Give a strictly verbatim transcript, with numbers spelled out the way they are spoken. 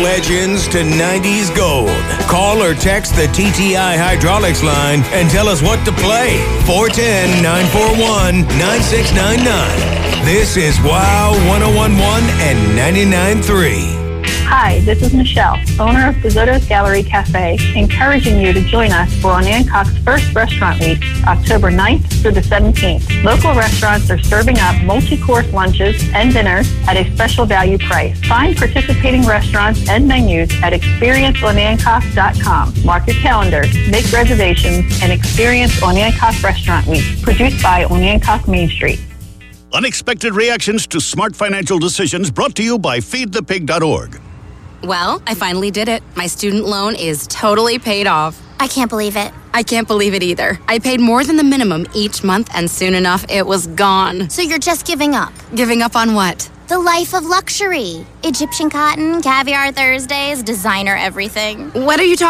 legends to nineties gold. Call or text the T T I Hydraulics line and tell us what to play. four one zero, nine four one, nine six nine nine. This is Wow one oh one point one and ninety-nine point three. Hi, this is Michelle, owner of Bizotto's Gallery Cafe, encouraging you to join us for Onancock's first restaurant week, October ninth through the seventeenth. Local restaurants are serving up multi-course lunches and dinners at a special value price. Find participating restaurants and menus at experience onancock dot com. Mark your calendars, make reservations, and experience Onancock Restaurant Week, produced by Onancock Main Street. Unexpected reactions to smart financial decisions brought to you by feed the pig dot org. Well, I finally did it. My student loan is totally paid off. I can't believe it. I can't believe it either. I paid more than the minimum each month, and soon enough, it was gone. So you're just giving up? Giving up on what? The life of luxury. Egyptian cotton, caviar Thursdays, designer everything. What are you talking